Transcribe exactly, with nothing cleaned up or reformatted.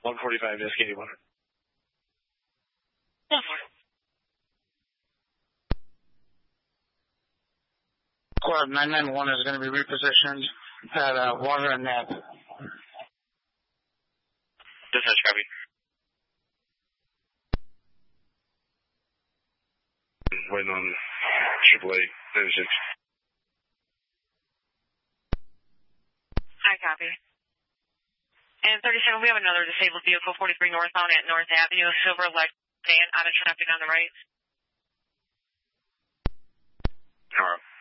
one forty-five to S K eighty-one. one four. Squad nine nine one is going to be repositioned at uh, Water and Nap. Dispatch, copy. Waiting on triple A ninety-six. I copy. And thirty-seven, we have another disabled vehicle, forty-three northbound at North Avenue, a silver Lexus van, out of traffic on the right. All right.